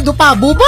dupabo ba?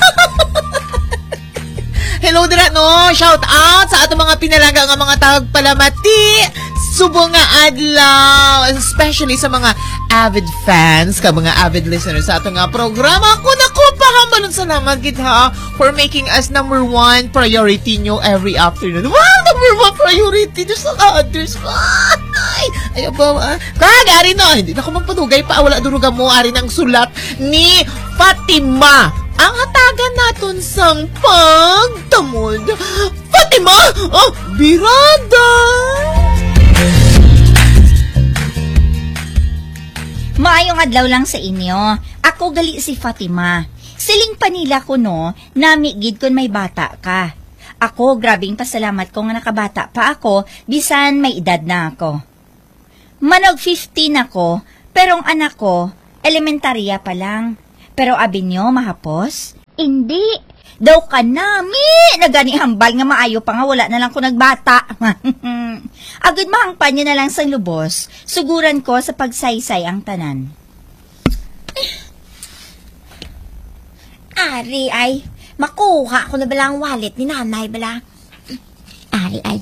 Hello dira no, shout out sa atong mga pinalaga nga mga tagpalamati. Subo nga adlaw, especially sa mga avid fans, ka mga avid listeners sa atong nga programa. Kung ako pakambalon salamat gid ha for making us number one priority nyo every afternoon. Wow, number one priority just sa others. Ay, ba? Kagari no, hindi na ako magpadugay pa. Wala duruga mo, ari ng sulat ni Fatima. Ang hatagan naton sang pagtamod. Fatima! Oh, birada! Maayong adlaw lang sa inyo. Ako gali si Fatima. Siling pa nila ko no, namigid kun may bata ka. Ako, grabing pasalamat ko nga nakabata pa ako, bisan may edad na ako. Manog 15 ako, pero ang anak ko, elementarya pa lang. Pero abi nyo, mahapos? Hindi. Daw ka nami. Nagani hambal nga maayo pa nga, wala na lang ko nagbata. Agad mahangpan nyo na lang sa lubos, suguran ko sa pagsaysay ang tanan. Ari ay, makuha ko na bala ang wallet ni nanay bala. Ari ay,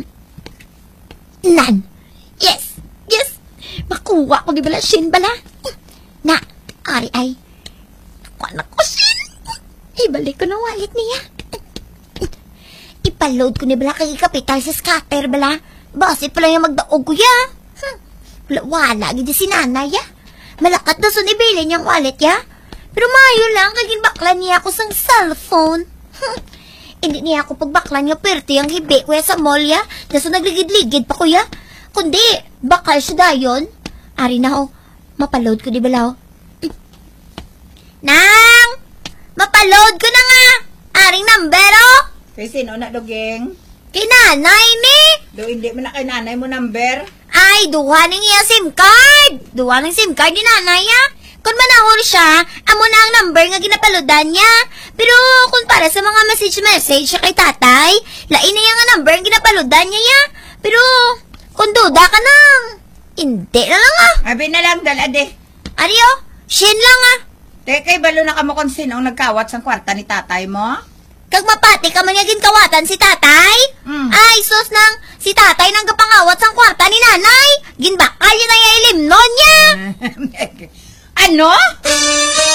nan, yes, makuha ko ni bala sin bala. Na, Ari ay, anak ko sin, ibalik ko na wallet niya. Ipaload ko ni bala kay kapital sa scatter bala. Basit pala yung magdaog ko ya. Wala gid si nanay ya. Malakat na sun ibili niyang wallet ya. Pero mayo lang kagin baklan niya ako sang cellphone. Hindi niya ako pagbaklan niya perti ang hibi ko ya sa mall ya. Daso nagligid-ligid pa ko ya. Kundi bakal siya dayon. Ari na ho, mapaload ko di balaw. Nang! Mapaload ko na nga! Aring numbero! Kay sino na, Dugeng? Kay nanay ni! Do, hindi mo na kay nanay mo number? Ay, duha ning iya SIM card! Duha ning SIM card ni nanay ya! Kung manahol siya, amo na ang number nga ginapalodan niya. Pero kung para sa mga message siya kay tatay, lain na yung number ang ginapalodan niya ya. Pero kung duda ka nang, hindi na lang ah. Abi na lang, dalade. Ariyo, shin lang ah. Kay balo na kamo kung sino ang nagkawat sa kwarta ni tatay mo? Kag mapati ka man yung kawatan si tatay? Ay, sus nang, si tatay nang gapangawat sa kwarta ni nanay. Ginbakal yun na yung ilimnon niya. Ano?